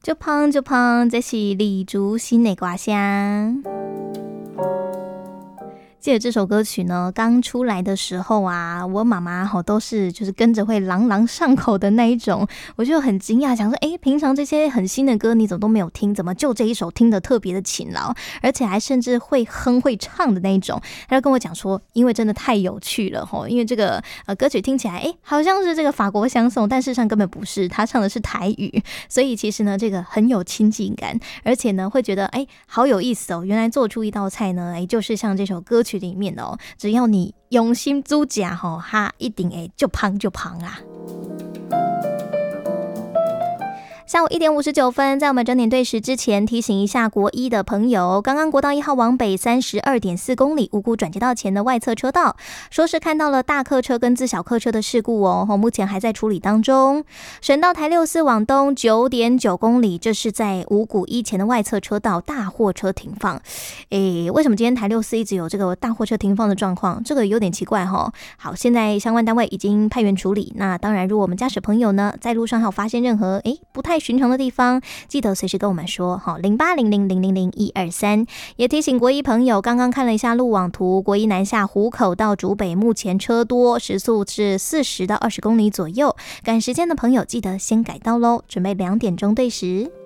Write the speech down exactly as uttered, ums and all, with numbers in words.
就胖就胖，这是李竹新的歌声。记得这首歌曲呢，刚出来的时候啊，我妈妈吼都是就是跟着会朗朗上口的那一种，我就很惊讶，想说，哎，平常这些很新的歌你怎么都没有听，怎么就这一首听得特别的勤劳，而且还甚至会哼会唱的那一种？他就跟我讲说，因为真的太有趣了吼，因为这个呃歌曲听起来，哎，好像是这个法国香颂，但事实上根本不是，他唱的是台语，所以其实呢，这个很有亲近感，而且呢，会觉得哎，好有意思哦，原来做出一道菜呢，哎，就是像这首歌曲里面哦，只要你用心煮吃吼，哈，一定会就胖就胖啊。下午一点五十九分，在我们整点对时之前，提醒一下国一的朋友，刚刚国道一号往北三十二点四公里五股转接道前的外侧车道，说是看到了大客车跟自小客车的事故哦，目前还在处理当中。省道台六四往东九点九公里，这是在五股一前的外侧车道大货车停放。诶，为什么今天台六四一直有这个大货车停放的状况？这个有点奇怪哦。好，现在相关单位已经派员处理。那当然，如果我们驾驶朋友呢，在路上还有发现任何诶不太寻常的地方，记得随时跟我们说哈，零八零零零零零一二三。也提醒国一朋友，刚刚看了一下路网图，国一南下湖口到竹北，目前车多，时速是四十到二十公里左右。赶时间的朋友记得先改道喽，准备两点钟对时。